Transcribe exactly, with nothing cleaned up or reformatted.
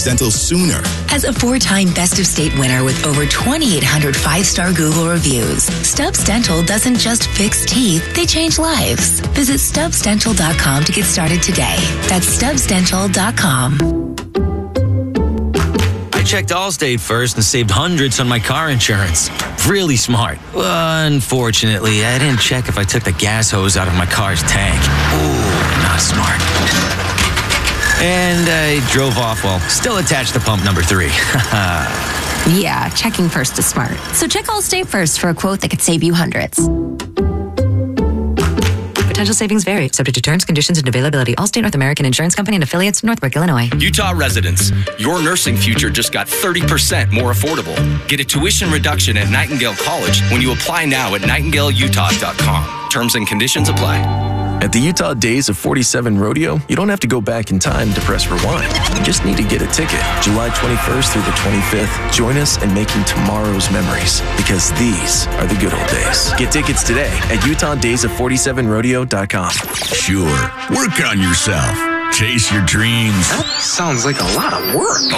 Stubbs Dental sooner. As a four-time Best of State winner with over twenty-eight hundred five-star Google reviews, Stubbs Dental doesn't just fix teeth, they change lives. Visit Stubbs Dental dot com to get started today. That's Stubbs Dental dot com. I checked Allstate first and saved hundreds on my car insurance. Really smart. Unfortunately, I didn't check if I took the gas hose out of my car's tank. Ooh, not smart. And I drove off while still attached to pump number three. Yeah, checking first is smart. So check Allstate first for a quote that could save you hundreds. Potential savings vary, subject to terms, conditions, and availability. Allstate North American Insurance Company and affiliates, Northbrook, Illinois. Utah residents, your nursing future just got thirty percent more affordable. Get a tuition reduction at Nightingale College when you apply now at nightingale utah dot com. Terms and conditions apply. At the Utah Days of forty-seven Rodeo, you don't have to go back in time to press rewind. You just need to get a ticket. July twenty-first through the twenty-fifth, join us in making tomorrow's memories, because these are the good old days. Get tickets today at utah days of forty-seven rodeo dot com. Sure, work on yourself. Chase your dreams. That sounds like a lot of work.